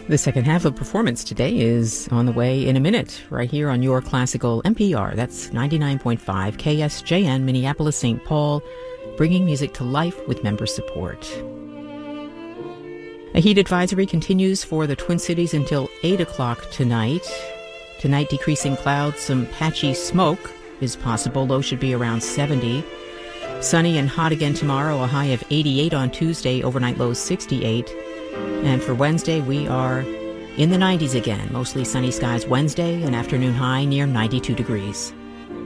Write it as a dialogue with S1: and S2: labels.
S1: The second half of Performance today is on the way in a minute, right here on your classical NPR. That's 99.5 KSJN, Minneapolis, St. Paul, bringing music to life with member support. A heat advisory continues for the Twin Cities until 8 o'clock tonight. Tonight, decreasing clouds, some patchy smoke is possible. Low should be around 70. Sunny and hot again tomorrow, a high of 88 on Tuesday, overnight low 68. And for Wednesday, we are in the 90s again. Mostly sunny skies Wednesday, an afternoon high near 92 degrees.